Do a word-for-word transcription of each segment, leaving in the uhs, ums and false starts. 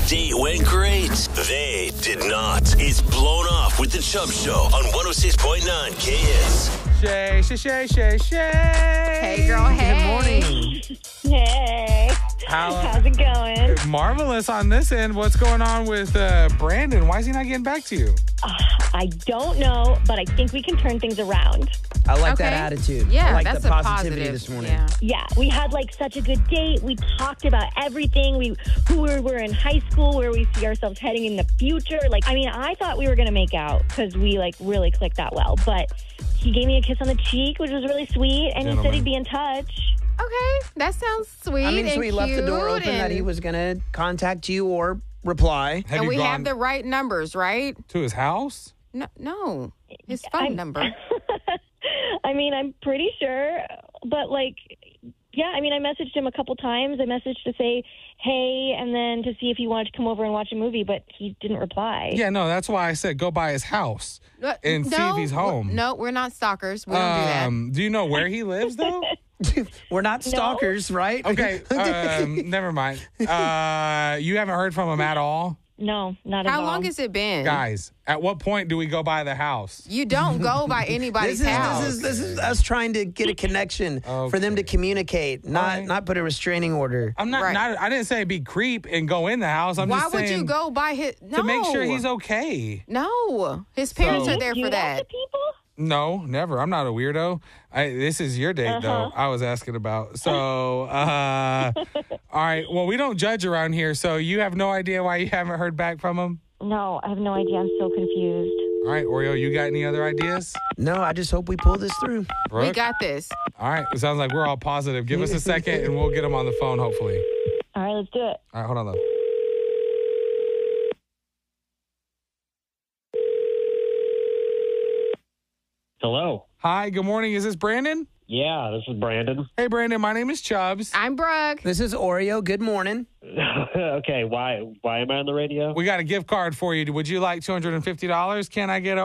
date went great. They did not. It's Blown Off with the Chubb Show on one oh six point nine K S. Shay, Shay, Shay, Shay, Shay. Hey, girl, hey. Good morning. Hey. How, How's it going? Marvelous on this end. What's going on with uh, Brandon? Why is he not getting back to you? Uh, I don't know, but I think we can turn things around. I like Okay. that attitude. Yeah, I like that's the a positivity positive. this morning. Yeah. Yeah, we had like such a good date. We talked about everything. We who we were in high school, where we see ourselves heading in the future. Like, I mean, I thought we were going to make out because we like really clicked that well. But he gave me a kiss on the cheek, which was really sweet, and he said he'd be in touch. Okay, that sounds sweet. I mean, so and he left the door cute open that and- he was going to contact you or reply. Have And you we gone have the right numbers, right? to his house? No, no. His phone I'm- number. I mean, I'm pretty sure, but like, yeah, I mean, I messaged him a couple times. I messaged to say, hey, and then to see if he wanted to come over and watch a movie, but he didn't reply. Yeah, no, that's why I said go by his house Uh, and see no, if he's home. No, we're not stalkers. We don't do that. Um, do you know where he lives, though? We're not stalkers, right? Okay, um, never mind. Uh, you haven't heard from him at all? No, not at How all. long has it been? Guys, at what point do we go by the house? You don't go by This anybody's is, house. this is this is us trying to get a connection for them to Okay. communicate, not Alright. not put a restraining order. I'm not, Right. not. I didn't say be creep and go in the house. I'm Why just would saying you go by his? No. to make sure he's okay. No, his parents So- are there Do for that that. to people? No, never. I'm not a weirdo. I, this is your date, though. I was asking about. So, uh, all right. Well, we don't judge around here, so you have no idea why you haven't heard back from him. No, I have no idea. I'm so confused. All right, Oreo, you got any other ideas? No, I just hope we pull this through. We Brooke? got this. All right. It sounds like we're all positive. Give us a second, and we'll get him on the phone, hopefully. All right, let's do it. All right, hold on, though. Hello. Hi, good morning. Is this Brandon? Yeah, this is Brandon. Hey, Brandon. My name is Chubbs. I'm Brooke. This is Oreo. Good morning. Okay, why why am I on the radio? We got a gift card for you. Would you like two hundred fifty dollars? Can I get a...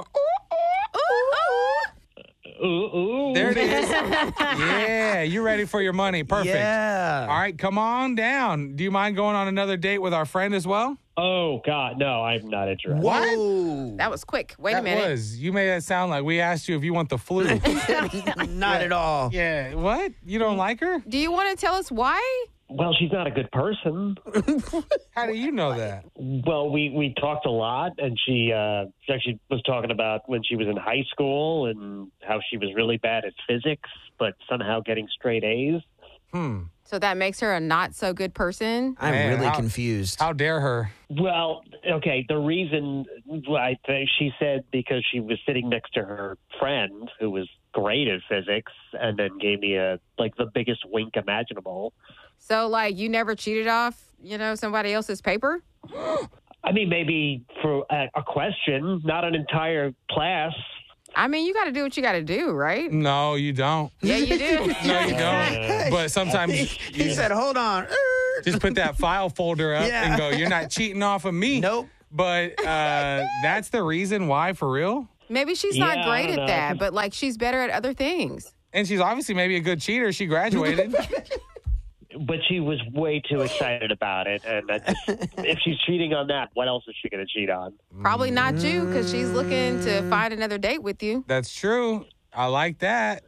Ooh, ooh. There it is. Yeah, you ready for your money. Perfect. Yeah. All right, come on down. Do you mind going on another date with our friend as well? Oh God, no, I'm not interested. Whoa. That was quick. Wait that a minute. was. You made that sound like we asked you if you want the flu. Not at all. Yeah. What? You don't like her? Do you want to tell us why? Well, she's not a good person. How do you know that? Well, we we talked a lot, and she uh, she actually was talking about when she was in high school and how she was really bad at physics, but somehow getting straight A's. Hmm. So that makes her a not so good person. I'm Man, really how- confused. How dare her? Well, okay. The reason I think she said because she was sitting next to her friend who was great at physics, and then gave me a like the biggest wink imaginable. So, like, you never cheated off, you know, somebody else's paper? I mean, maybe for a, a question, not an entire class. I mean, you got to do what you got to do, right? No, you don't. Yeah, you do. No, you don't. But sometimes He you said, hold on. just put that file folder up Yeah. and go, you're not cheating off of me. Nope. But uh, that's the reason why, for real? Maybe she's Yeah, not I great don't at know. that, but, like, she's better at other things. And she's obviously maybe a good cheater. She graduated. But she was way too excited about it, and I just, if she's cheating on that, what else is she going to cheat on? Probably not you, because she's looking to find another date with you. That's true. I like that.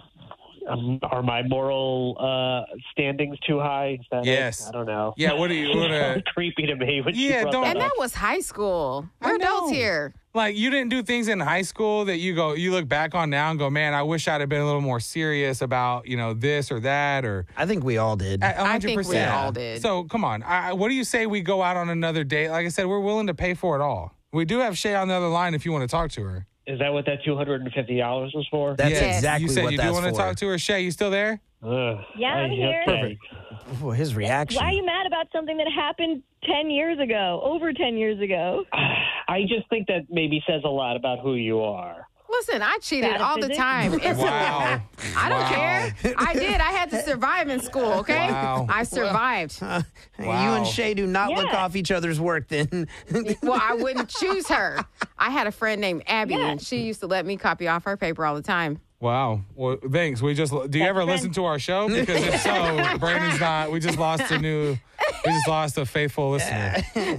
Um, are my moral uh, standings too high? Is that it? Yes. I don't know. Yeah, what do you- what, uh, It's creepy to me when she Yeah, brought don't- that And up. that was high school. I We're adults know. here. Like, you didn't do things in high school that you go, you look back on now and go, man, I wish I'd have been a little more serious about, you know, this or that or I think we all did. a- a I hundred think we percent. all did. So come on. I, I- what do you say we go out on another date? Like I said, we're willing to pay for it all. We do have Shay on the other line if you want to talk to her. Is that what that two hundred fifty dollars was for? That's Yes. exactly You said what you that's do want to for. talk to her. Shay, you still there? Ugh. Yeah, I'm I- here. okay. Ooh, his reaction. Why are you mad about something that happened ten years ago, over ten years ago? I just think that maybe says a lot about who you are. Listen, I cheated Bad at all the physics? time. It's Wow. I don't Wow. care. I did. I had to survive in school, okay? Wow. I survived. You Wow. and Shay do not look Yeah. off each other's work then. Well, I wouldn't choose her. I had a friend named Abby, Yeah. and she used to let me copy off her paper all the time. Wow. Well, thanks. We just do you ever friend. listen to our show? Because if so, Brandon's not. We just lost a new We just lost a faithful listener.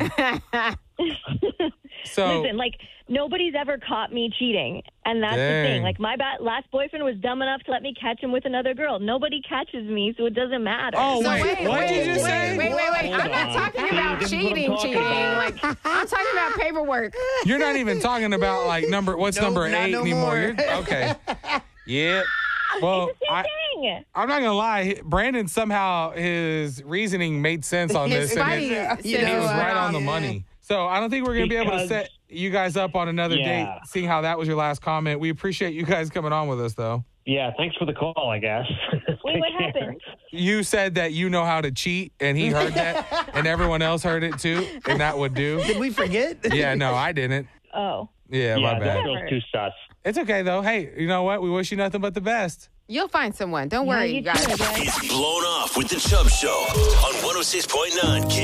So Listen, like, nobody's ever caught me cheating. And that's Dang. the thing. Like, my ba- last boyfriend was dumb enough to let me catch him with another girl. Nobody catches me, so it doesn't matter. Oh, So wait, wait, what wait, did you just wait, say? Wait, wait, wait. Hold I'm not on. talking See, about this is what I'm cheating, talking cheating. about. Like, I'm talking about paperwork. You're not even talking about like number what's Nope, number not eight no anymore. more. You're, okay. Yeah. Well, It's the same I, thing. I'm not gonna lie. Brandon somehow his reasoning made sense on His this, and body it, said you it it know, was right on the um, money. So I don't think we're gonna be able to Because- set you guys up on another Yeah. date. Seeing how that was your last comment, we appreciate you guys coming on with us, though. Yeah, thanks for the call, I guess. Wait, Take what care. happened? You said that you know how to cheat, and he heard that, and everyone else heard it too, and that would do. Did we forget? Yeah, no, I didn't. Oh. Yeah, Yeah, my that bad. girl's too sus. It's okay though. Hey, you know what? We wish you nothing but the best. You'll find someone. Don't Yeah, worry, you you guys. too, I guess. It's Blown Off with the Chubb Show on one oh six point nine K